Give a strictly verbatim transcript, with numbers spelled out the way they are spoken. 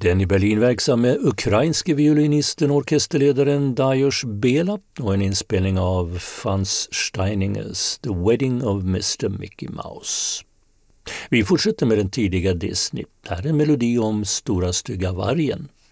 Den i Berlin verksamme ukrainske violinisten och orkesterledaren Dariusz Bela och en inspelning av Franz Steiningers The Wedding of mister Mickey Mouse. Vi fortsätter med den tidiga Disney. Det här är en melodi om Stora stygga vargen.